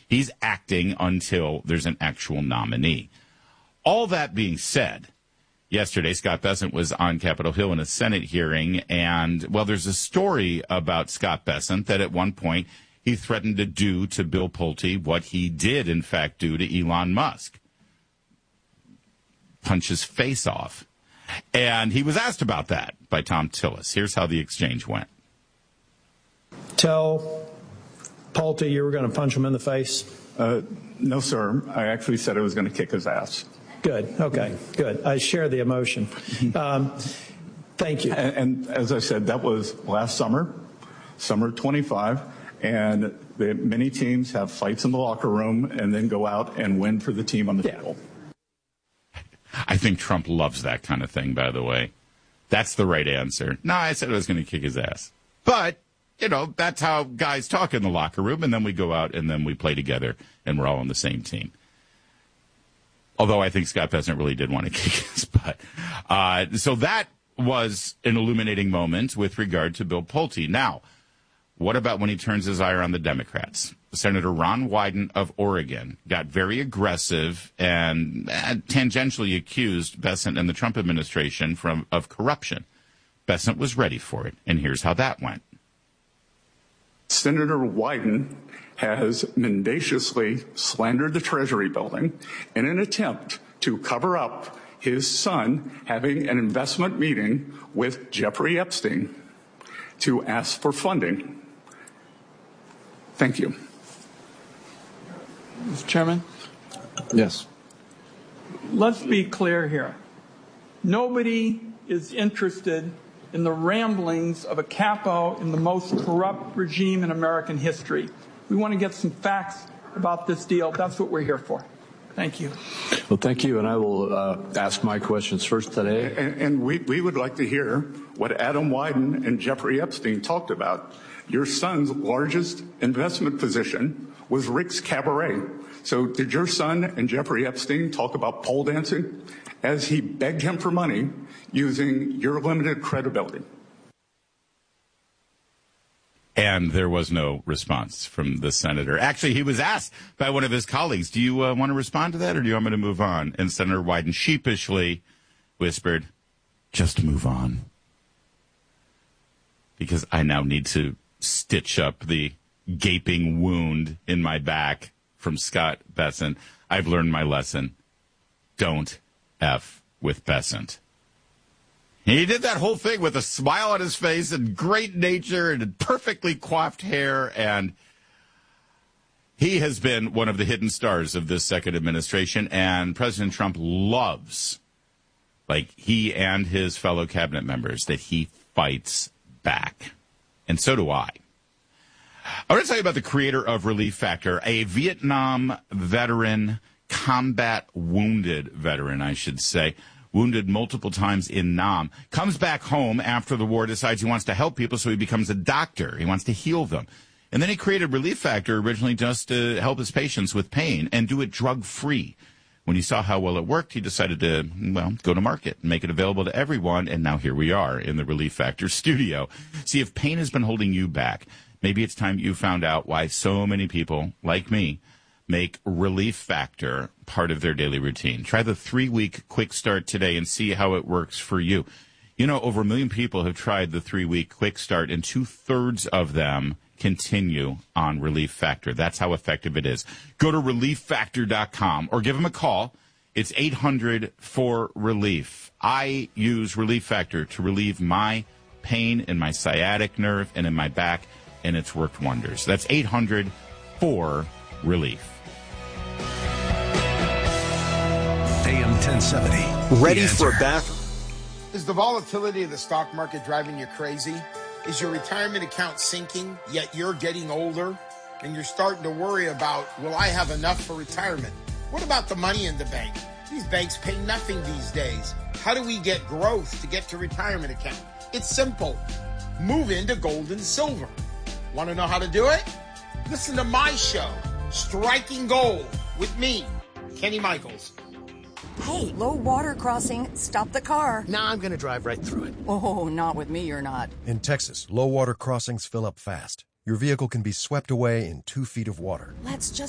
He's acting until there's an actual nominee. All that being said, yesterday, Scott Bessent was on Capitol Hill in a Senate hearing, and, well, there's a story about Scott Bessent that at one point he threatened to do to Bill Pulte what he did, in fact, do to Elon Musk. Punch his face off. And he was asked about that by Tom Tillis. Here's how the exchange went. Tell Pulte you were going to punch him in the face? No, sir. I actually said I was going to kick his ass. Good. Okay. Good. I share the emotion. Thank you. And as I said, that was last summer 25, and many teams have fights in the locker room and then go out and win for the team on the field. I think Trump loves that kind of thing, by the way. That's the right answer. No, I said I was going to kick his ass. But, you know, that's how guys talk in the locker room, and then we go out and then we play together, and we're all on the same team. Although I think Scott Bessent really did want to kick his butt. So that was an illuminating moment with regard to Bill Pulte. Now, what about when he turns his eye on the Democrats? Senator Ron Wyden of Oregon got very aggressive and tangentially accused Bessent and the Trump administration of corruption. Bessent was ready for it, and here's how that went. Senator Wyden has mendaciously slandered the Treasury building in an attempt to cover up his son having an investment meeting with Jeffrey Epstein to ask for funding. Thank you. Mr. Chairman? Yes. Let's be clear here. Nobody is interested in the ramblings of a capo in the most corrupt regime in American history. We want to get some facts about this deal. That's what we're here for. Thank you. Well, thank you, and I will ask my questions first today. And we would like to hear what Adam Wyden and Jeffrey Epstein talked about. Your son's largest investment position was Rick's Cabaret. So did your son and Jeffrey Epstein talk about pole dancing as he begged him for money using your limited credibility? And there was no response from the senator. Actually, he was asked by one of his colleagues, do you want to respond to that, or do you want me to move on? And Senator Wyden sheepishly whispered, just move on. Because I now need to stitch up the gaping wound in my back from Scott Bessent. I've learned my lesson. Don't F with Bessent. He did that whole thing with a smile on his face and great nature and perfectly coiffed hair, and he has been one of the hidden stars of this second administration, and President Trump loves, like he and his fellow cabinet members, that he fights back. And so do I. I want to tell you about the creator of Relief Factor, a Vietnam veteran, combat wounded veteran, I should say, wounded multiple times in Nam, comes back home after the war, decides he wants to help people, so he becomes a doctor. He wants to heal them. And then he created Relief Factor originally just to help his patients with pain and do it drug-free. When he saw how well it worked, he decided to, well, go to market and make it available to everyone. And now here we are in the Relief Factor studio. See, if pain has been holding you back, maybe it's time you found out why so many people, like me, make Relief Factor part of their daily routine. Try the 3-week quick start today and see how it works for you. You know, over 1 million people have tried the 3-week quick start, and 2/3 of them continue on Relief Factor. That's how effective it is. Go to ReliefFactor.com or give them a call. It's 800-4RELIEF. I use Relief Factor to relieve my pain in my sciatic nerve and in my back, and it's worked wonders. That's 800-4RELIEF. AM 1070. Ready for a bath? Is the volatility of the stock market driving you crazy? Is your retirement account sinking, yet you're getting older? And you're starting to worry about, will I have enough for retirement? What about the money in the bank? These banks pay nothing these days. How do we get growth to get to retirement account? It's simple. Move into gold and silver. Want to know how to do it? Listen to my show, Striking Gold, with me, Kenny Michaels. Hey, low water crossing. Stop the car. Nah, I'm going to drive right through it. Oh, not with me, you're not. In Texas, low water crossings fill up fast. Your vehicle can be swept away in 2 feet of water. Let's just